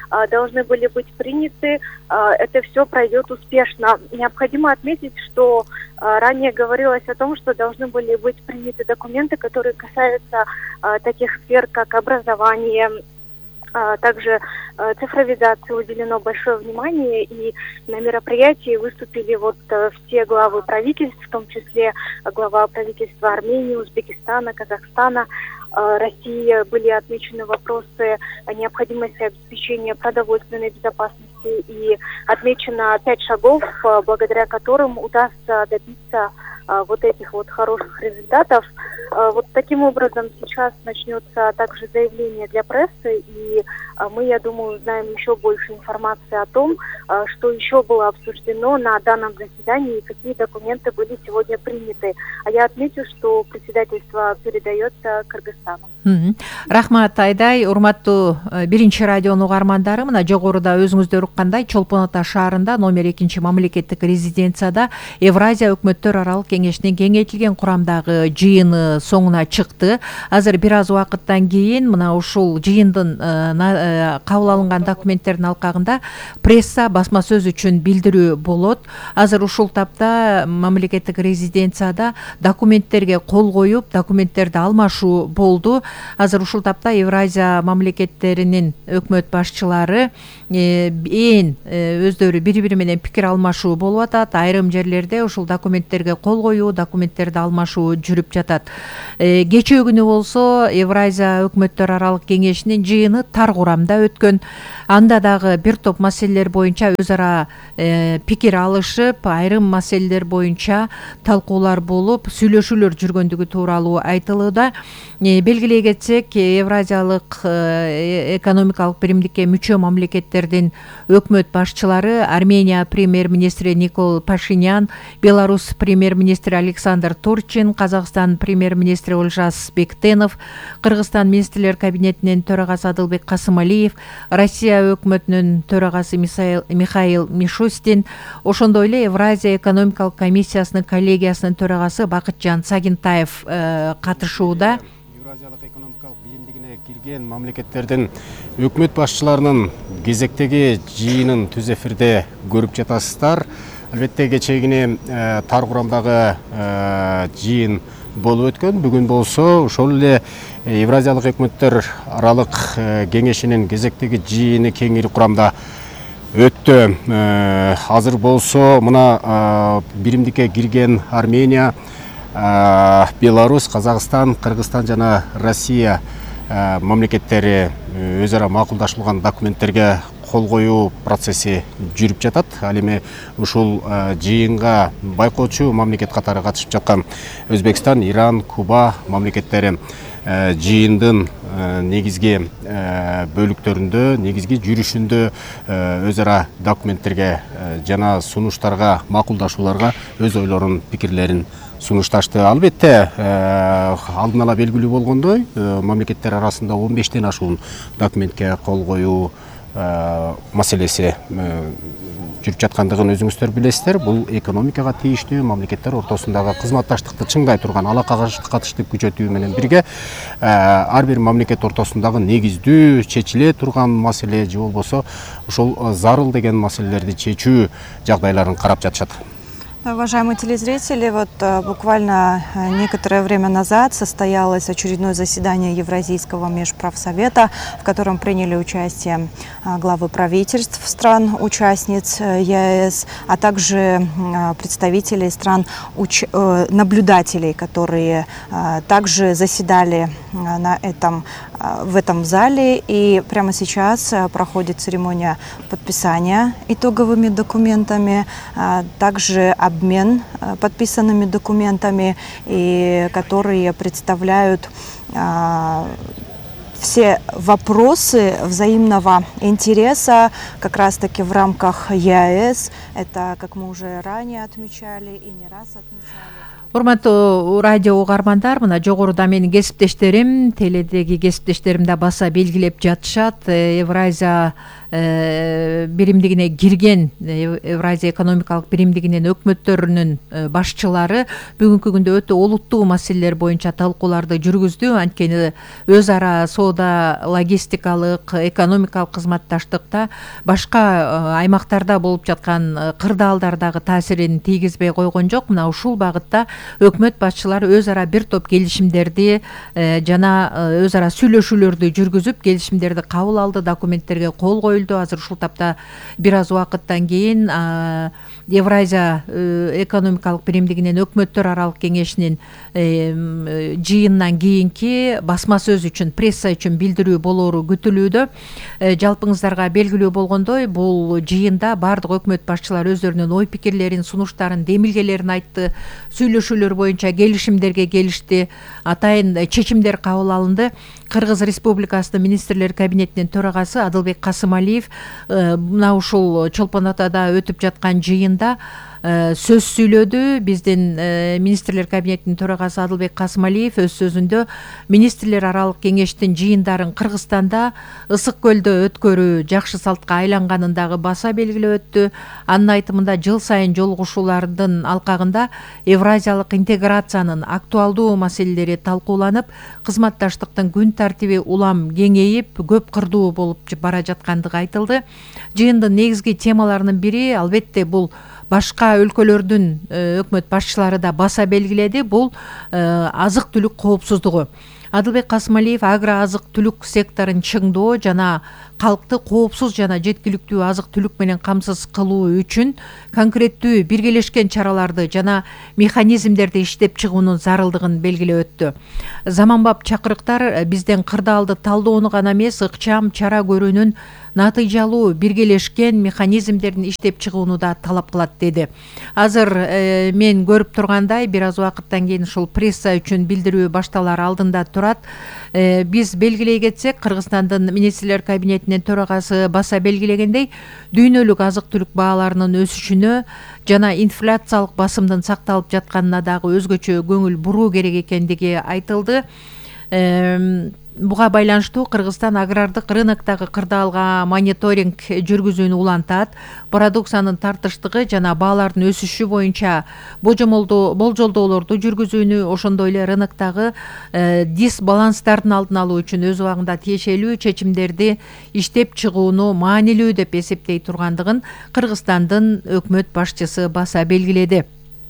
должны были быть приняты, это все пройдет успешно. Необходимо отметить, что ранее говорилось о том, что должны были быть приняты документы, которые касаются таких сфер, как образование. Также цифровизации уделено большое внимание, и на мероприятии выступили все главы правительств, в том числе глава правительства Армении, Узбекистана, Казахстана, России. Были отмечены вопросы о необходимости обеспечения продовольственной безопасности, и отмечено 5 шагов, благодаря которым удастся добиться этих хороших результатов. Таким образом сейчас начнется также заявление для прессы, и мы, я думаю, узнаем еще больше информации о том, что еще было обсуждено на данном заседании и какие документы были сегодня приняты. А я отмечу, что председательство передается Кыргызстану. Рахмат Айдай, урматтуу биринчи радионун угармандары, мына жогоруда өзүңүздөр уккандай Чолпон Ата шаарында номер 2 мамлекеттик резиденцияда Евразия өкмөттөр аралык кеңешинин кеңейтилген курамдагы жыйыны соңуна чыкты. Азыр бир аз убакыттан кийин мына ушул жыйындын кабыл алынган документтердин алкагында пресса басма сөз үчүн билдирүү болот. Азыр ушул тапта мамлекеттик резиденцияда документтерге кол коюп, документтерди алмашуу болду. Азыр ушул тапта Евразия мамлекеттеринин өкмөт башчылары өздөрү бири-бири менен пикир алмашуу болуп атат. Айрым жерлерде ушул документтерге кол коюу, документтерди алмашуу жүрүп жатат. Кечээ күнү болсо Евразия өкмөттөр аралык кеңешинин жыйыны тар курамда өткөн. Анда дагы бир топ маселелер боюнча өз ара пикир алышып, айрым маселелер боюнча талкуулар болуп, сүйлөшүүлөр жүргөндүгү тууралуу айтылууда. Белгилей кетсек, Евразиялык экономикалык биримдикке мүчө мамлекеттердин өкмөт башчылары Армения премьер-министри Никол Пашинян, Беларусь премьер-министри Александр Турчин, Казакстан премьер-министри Олжас Бектенов, Кыргызстан министрлер кабинетинин төрагасы Адылбек Касымалиев, Россия өкмөтүнүн төрагасы Михаил Мишустин, ошондой эле Евразия экономикалык комиссиясынын коллегиясынын төрагасы Бакытжан Сагинтаев катышууда. Евразиялык экономикалык биримдигине кирген мамлекеттердин өкмөт башчыларынын кезектеги жыйынын түз эфирде көрүп жатасыздар. Албетте кечегине тар курамдагы жыйын болуп өткөн. Бүгүн болсо ошол эле Евразиялык өкмөттөр аралык кеңешинин кезектеги жыйыны кеңири курамда өттү. Азыр болсо мына биримдикке кирген Армения, Беларусь, Казакстан, Кыргызстан жана Россия мамлекеттери өз ара макулдашылган документтерге кол коюу процесси жүрүп жатат. Ал эми ушул жыйынга байкоочу мамлекет катары катышып жаткан Өзбекстан, Иран, Куба мамлекеттери жыйындын негизги бөлүктөрүндө, негизги жүрүшүндө өз ара документтерге жана сунуштарга, макулдашууларга өз ойлорун, пикирлерин сунушташты. Албетте, алдын ала белгилүү болгондой, мамлекеттер арасында 15-тен ашуун документке кол коюу маселеси жүрүп жаткандыгын өзүңүздөр билесиздер. Бул экономикага тийиштүү, мамлекеттер ортосундагы кызматташтыкты чыңдай турган, алака катышты күчөтүү менен бирге ар бир мамлекет ортосундагы негиздүү чечиле турган маселе же болбосо ушул зарыл деген маселелерди чечүү жагдайларын карап жатышат. Уважаемые телезрители, буквально некоторое время назад состоялось очередное заседание Евразийского межправсовета, в котором приняли участие главы правительств стран-участниц ЕАЭС, а также представители стран-наблюдателей, которые также заседали в этом зале. И прямо сейчас проходит церемония подписания итоговыми документами, также обмен подписанными документами, и которые представляют все вопросы взаимного интереса как раз-таки в рамках ЕАЭС. Это, как мы уже ранее отмечали и не раз отмечали. Урматтуу радио угармандар, мына жогоруда менин кесиптештерим, теледеги кесиптештерим да баса белгилеп жатышат. Евразия биримдигине кирген, Евразия экономикалык биримдигинин өкмөттөрүнүн башчылары бүгүнкү күндө өтө олуттуу маселелер боюнча талкууларды жүргүздү. Анткени өз ара соода, логистикалык, экономикалык кызматташтыкта башка аймактарда болуп жаткан кырдаалдардагы таасирин тийгизбей койгон жок. Мына ушул багытта өкмөт башчылары өз ара бир топ келишимдерди жана өз ара сүйлөшүүлөрдү жүргүзүп, келишимдерди кабыл алды, документтерге кол коюлду. Азыр ушул тапта бир аз убакыттан кийин Евразия экономикалык биримдигинин өкмөттөр аралык кеңешинин жыйынынан кийинки басма сөз үчүн, пресса үчүн билдирүү болору күтүлүүдө. Жалпыңыздарга белгилүү болгондой, бул жыйында бардык өкмөт башчылары өздөрүнүн ой пикирлерин, сунуштарын, демилгелерин айтты. Сүйлөшүүлөр боюнча келишимдерге келишти. Атайын чечимдер кабыл алынды. Кыргыз Республикасынын министрлер кабинетинин төрагасы Адылбек Касымалиев мына ушул Чолпон Атада өтүп жаткан жыйында сөз сүйлөдү. Биздин министрлер кабинетинин төрагасы Адылбек Касымалиев өз сөзүндө министрлер аралык кеңештин жыйындарын Кыргызстанда, Ысык көлдө өткөрүү жакшы салтка айланганын дагы баса белгилеп өттү. Анын айтымында жыл сайын жолугушуулардын алкагында евразиялык интеграциянын актуалдуу маселелери талкууланып, кызматташтыктын күн тартиби улам кеңейип, көп кырдуу болуп бара жаткандыгы айтылды. Жыйындын негизги темаларынын бири, албетте, бул башка өлкөлөрдүн өкмөт башчылары да баса белгиледи, бул азык түлүк коопсуздугу. Адылбек Касымалиев агро азык түлүк секторун чыңдоо жана калкты коопсуз жана жеткиликтүү азык түлүк менен камсыз кылуу үчүн конкреттүү биргелешкен чараларды жана механизмдерди иштеп чыгуунун зарылдыгын белгилеп өттү. Заманбап чакырыктар бизден кырдаалды талдоону гана эмес, ыкчам чара көрүүнүн натыйжалуу биргелешкен механизмдерин иштеп чыгууну да талап кылат деди. Азыр мен көрүп тургандай, бир аз убакыттан кийин ушул пресса үчүн билдирүү башталар алдында турат. Биз белгилей кетсек, Кыргызстандын министрлер кабинетинин төрагасы баса белгилегендей, дүйнөлүк азык түлүк бааларынын өсүшүнө жана инфляциялык басымдын сакталып жатканына дагы өзгөчө көңүл буруу керек экендиги айтылды. Буга байланыштуу Кыргызстан агрардык рыноктогу кырдаалга мониторинг жүргүзүүнү улантат. Продукциянын тартыштыгы жана баалардын өсүшү боюнча болжолдоолорду жүргүзүүнү, ошондой эле рыноктогу дисбаланстардын алдын алуу үчүн өз убагында тиешелүү чечимдерди иштеп чыгууну маанилүү деп эсептей тургандыгын Кыргызстандын өкмөт башчысы баса белгиледи.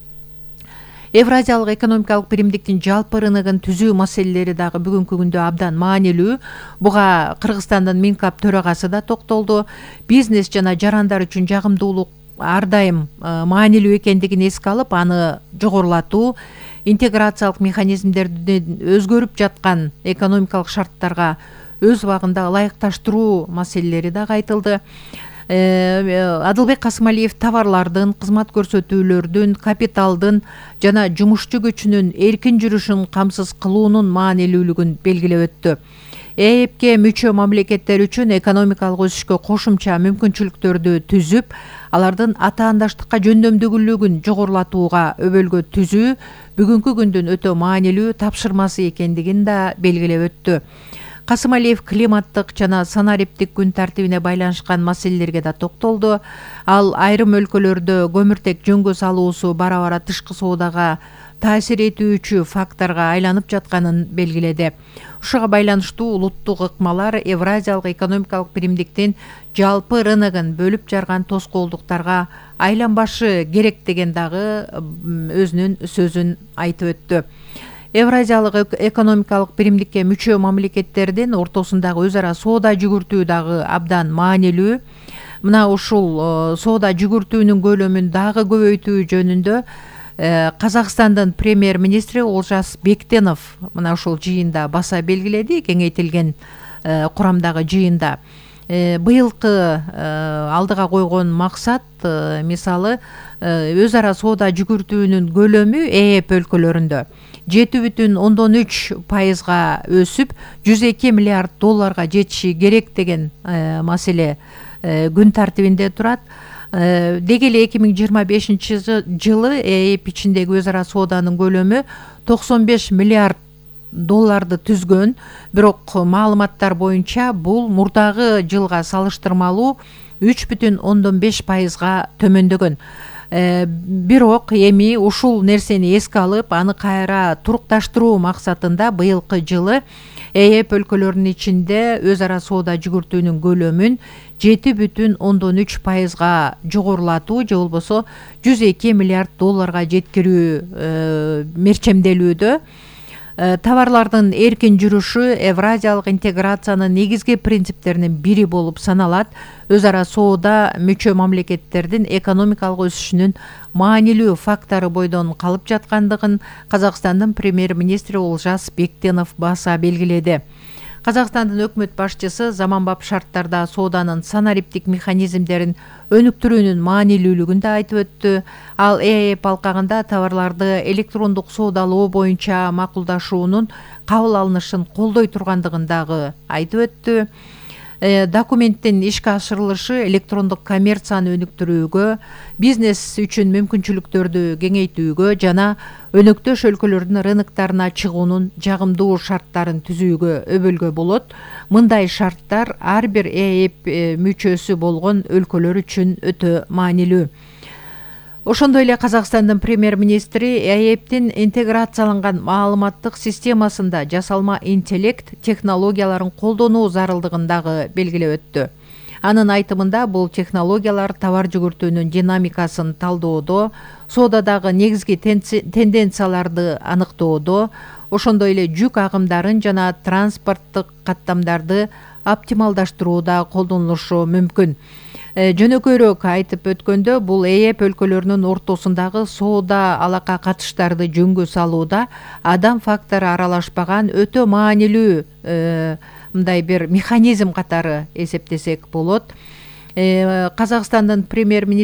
Евразиялык экономикалык биримдиктин жалпы рыногун түзүү маселелери дагы бүгүнкү күндө абдан маанилүү. Буга Кыргызстандын Минкап төрагасы да токтолду. Бизнес жана жарандар үчүн жагымдуулук ар дайым маанилүү экендигин эске алып, аны жогорулатуу, интеграциялык механизмдердин өзгөрүп жаткан экономикалык шарттарга өз убагында ылайыкташтыруу маселелери дагы айтылды. Адылбек Касымалиев товарлардын, кызмат көрсөтүүлөрдүн, капиталдын жана жумушчу күчүнүн эркин жүрүшүн камсыз кылуунун маанилүүлүгүн белгилеп өттү. ЭЭПке мүчө мамлекеттер үчүн экономикалык өсүшкө кошумча мүмкүнчүлүктөрдү түзүп, алардын атаандаштыкка жөндөмдүүлүгүн жогорулатууга өбөлгө түзүү бүгүнкү күндүн өтө маанилүү тапшырмасы экендигин да белгилеп өттү. Касымалиев климаттык жана санариптик күн тартибине байланышкан маселелерге да токтолду. Ал айрым өлкөлөрдө көмүртек жөнгө салуусу бара-бара тышкы соодага таасир этүүчү факторго айланып жатканын белгиледи. Ушуга байланыштуу улуттук ыкмалар Евразиялык экономикалык биримдиктин жалпы рыногун бөлүп жарган тоскоолдуктарга айланбашы керек деген дагы өзүнүн сөзүн айтып өттү. Евразиялык экономикалык биримдикке мүчө мамлекеттердин ортосундагы өз ара соода жүгүртүү дагы абдан маанилүү. Мына ушул соода жүгүртүүнүн көлөмүн дагы көбөйтүү жөнүндө Казакстандын премьер-министри Олжас Бектенов мына ушул жыйында баса белгиледи, кеңейтилген курамдагы жыйында. Быйылкы алдыга койгон максат, мисалы, өз ара соода жүгүртүүнүн көлөмү ЭЭП өлкөлөрүндө 7,3%-га өсүп, 102 миллиард долларга жетиши керек деген маселе күн тартибинде турат. Деги эле 2025 жылы ЭЭП ичиндеги өз ара сооданын көлөмү 95 миллиард долларды түзгөн, бирок маалыматтар боюнча бул мурдагы жылга салыштырмалуу 3,5%га төмөндөгөн. Бирок эми ушул нерсени эске алып, аны кайра турукташтыруу максатында быйылкы жылы ЭЭП өлкөлөрүнүн ичинде өз ара соода жүгүртүүнүн көлөмүн 7,3%га жогорулатуу же болбосо 102 миллиард долларга жеткирүү мерчемделүүдө. Товарлардын эркин жүрүшү Евразиялык интеграциянын негизги принциптеринин бири болуп саналат. Өз ара соода мүчө мамлекеттердин экономикалык өсүшүнүн маанилүү фактору бойдон калып жаткандыгын Казакстандын премьер-министри Олжас Бектенов баса белгиледи. Казакстандын өкмөт башчысы заманбап шарттарда сооданын санариптик механизмдерин өнүктүрүүнүн маанилүүлүгүн да айтып өттү. Ал ЭЭП алкагында товарларды электрондук соодалоо боюнча макулдашуунун кабыл алынышын колдой тургандыгын дагы айтып өттү. Документтин ишке ашырылышы электрондук коммерцияны өнүктүрүүгө, бизнес үчүн мүмкүнчүлүктөрдү кеңейтүүгө жана өнөктөш өлкөлөрдүн рыноктарына чыгуунун жагымдуу шарттарын түзүүгө өбөлгө болот. Мындай шарттар ар бир ЭЭП мүчөсү болгон өлкөлөр үчүн өтө маанилүү. Ошондой эле Казакстандын премьер-министри ЭЭПтин интеграцияланган маалыматтык системасында жасалма интеллект технологияларын колдонуу зарылдыгын дагы белгилеп өттү. Анын айтымында бул технологиялар товар жүгүртүүнүн динамикасын талдоодо, соодадагы негизги тенденцияларды аныктоодо, ошондой эле жүк агымдарын жана транспорттук каттамдарды оптималдаштырууда колдонулушу мүмкүн. Жөнөкөйрөөк айтып өткөндө, бул ЭЭП өлкөлөрүнүн ортосундагы соода алака катыштарды жөнгө салууда адам фактору аралашпаган өтө маанилүү мындай бир механизм катары эсептесек болот. Казакстандын премьер-министри